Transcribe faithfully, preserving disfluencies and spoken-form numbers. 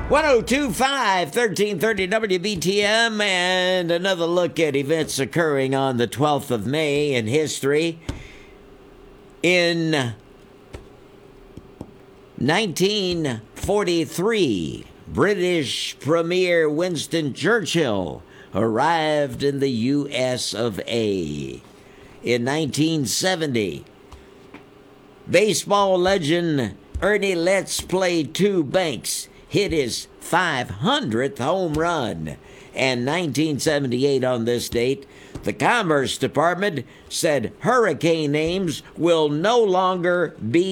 one oh two point five, thirteen thirty W B T M, and another look at events occurring on the twelfth of May in history. In nineteen forty-three, British Premier Winston Churchill arrived in the U S of A. In nineteen seventy, baseball legend Ernie Let's Play Two Banks hit his five hundredth home run. And nineteen seventy-eight, on this date, the Commerce Department said hurricane names will no longer be